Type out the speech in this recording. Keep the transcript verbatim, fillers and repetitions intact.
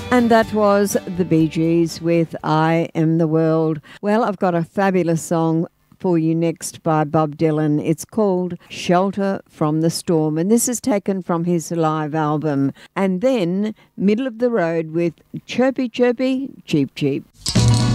And that was the Bee Gees with I Am the World. Well, I've got a fabulous song for you next by Bob Dylan. It's called Shelter from the Storm, and this is taken from his live album. And then Middle of the Road with Chirpy Chirpy Cheep Cheep.